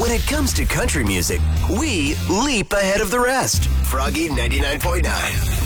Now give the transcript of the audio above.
When it comes to country music, we leap ahead of the rest. Froggy 99.9.